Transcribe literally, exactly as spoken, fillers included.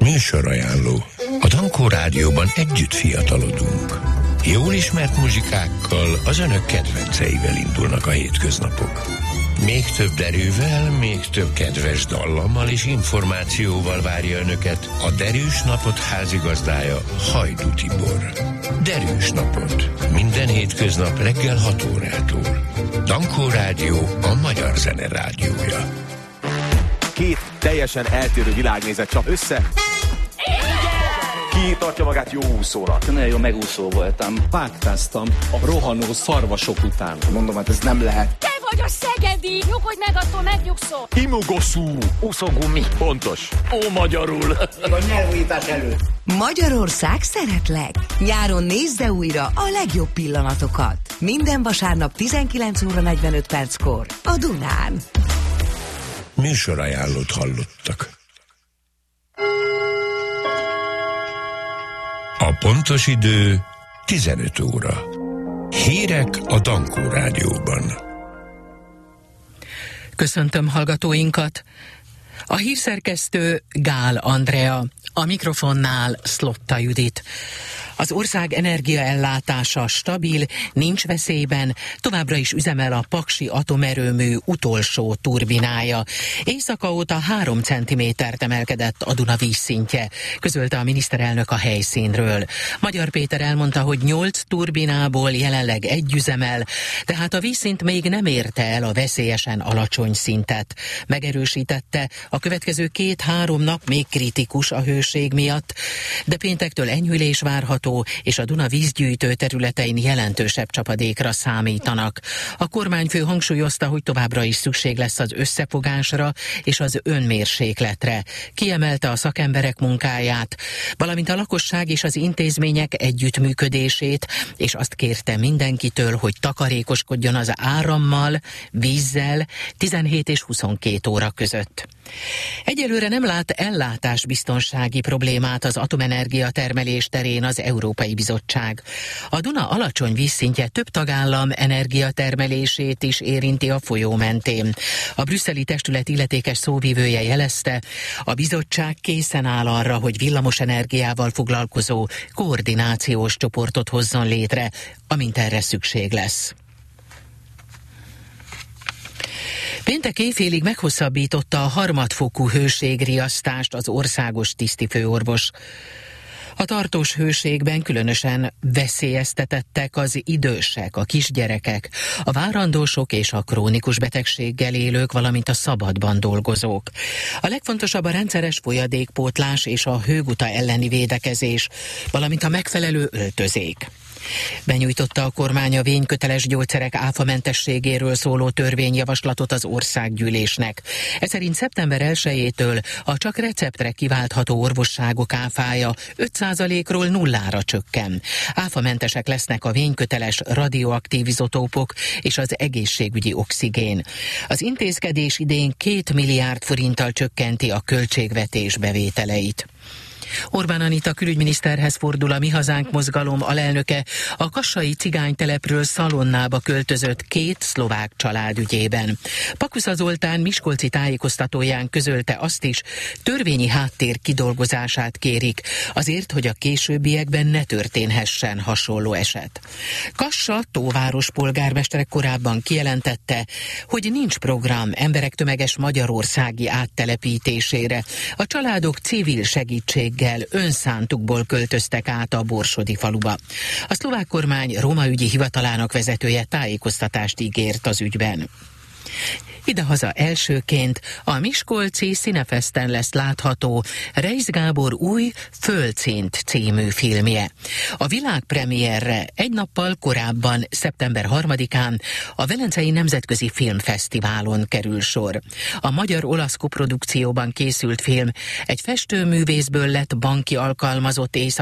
Műsorajánló. A Dankó Rádióban együtt fiatalodunk. Jól ismert muzsikákkal, az önök kedvenceivel indulnak a hétköznapok. Még több derűvel, még több kedves dallammal és információval várja önöket a Derűs Napot házigazdája, Hajdú Tibor. Derűs Napot. Minden hétköznap reggel hat órától. Dankó Rádió, a magyar zene rádiója. Két teljesen eltérő világnézet csap össze. Ki tartja magát jó úszónak? Nagyon jó megúszó voltam. Páktáztam a rohanó szarvasok után. Mondom, hát ez nem lehet. Te vagy a szegedi! Nyugodj meg, attól megnyugszol! Imogoszú! Úszógumi. Pontos. Ó, magyarul. A nyelvújítás előtt. Magyarország szeretlek! Nyáron nézze újra a legjobb pillanatokat. Minden vasárnap tizenkilenc óra negyvenöt perckor a Dunán. Műsorajánlót hallottak. A pontos idő tizenöt óra. Hírek a Dankó Rádióban. Köszöntöm hallgatóinkat. A hírszerkesztő Gál Andrea, a mikrofonnál Szlotta Judit. Az ország energiaellátása stabil, nincs veszélyben, továbbra is üzemel a paksi atomerőmű utolsó turbinája. Éjszaka óta három centimétert emelkedett a Duna vízszintje, közölte a miniszterelnök a helyszínről. Magyar Péter elmondta, hogy nyolc turbinából jelenleg egy üzemel, tehát a vízszint még nem érte el a veszélyesen alacsony szintet. Megerősítette, a következő két-három nap még kritikus a hőség miatt, de péntektől enyhülés várható, és a Duna vízgyűjtő területein jelentősebb csapadékra számítanak. A kormányfő hangsúlyozta, hogy továbbra is szükség lesz az összefogásra és az önmérsékletre. Kiemelte a szakemberek munkáját, valamint a lakosság és az intézmények együttműködését, és azt kérte mindenkitől, hogy takarékoskodjon az árammal, vízzel tizenhét és huszonkét óra között. Egyelőre nem lát ellátásbiztonsági problémát az atomenergia termelés terén az Európai Bizottság. A Duna alacsony vízszintje több tagállam energiatermelését is érinti a folyó mentén. A brüsszeli testület illetékes szóvivője jelezte, a bizottság készen áll arra, hogy villamos energiával foglalkozó koordinációs csoportot hozzon létre, amint erre szükség lesz. Péntek éjfélig meghosszabbította a harmadfokú hőségriasztást az országos tisztifőorvos. A tartós hőségben különösen veszélyeztetettek az idősek, a kisgyerekek, a várandósok és a krónikus betegséggel élők, valamint a szabadban dolgozók. A legfontosabb a rendszeres folyadékpótlás és a hőguta elleni védekezés, valamint a megfelelő öltözék. Benyújtotta a kormány a vényköteles gyógyszerek áfamentességéről szóló törvényjavaslatot az országgyűlésnek. Eszerint szeptember elsejétől a csak receptre kiváltható orvosságok áfája öt százalékról nullára csökken. Áfamentesek lesznek a vényköteles radioaktív izotópok és az egészségügyi oxigén. Az intézkedés idén két milliárd forinttal csökkenti a költségvetés bevételeit. Orbán Anita külügyminiszterhez fordul a Mi Hazánk mozgalom alelnöke a kassai cigánytelepről Szalonnába költözött két szlovák család ügyében. Pakusza Zoltán miskolci tájékoztatóján közölte azt is, törvényi háttér kidolgozását kérik, azért, hogy a későbbiekben ne történhessen hasonló eset. Kassa Tóváros polgármestere korábban kijelentette, hogy nincs program emberek tömeges magyarországi áttelepítésére. A családok civil segítség önszántukból költöztek át a borsodi faluba. A szlovák kormány Róma ügyi hivatalának vezetője tájékoztatást ígért az ügyben. Idehaza elsőként a miskolci Színefeszten lesz látható Reisz Gábor új Földszint című filmje. A világpremierre egy nappal korábban, szeptember harmadikán a Velencei Nemzetközi Filmfesztiválon kerül sor. A magyar-olasz koprodukcióban készült film egy festőművészből lett banki alkalmazott észak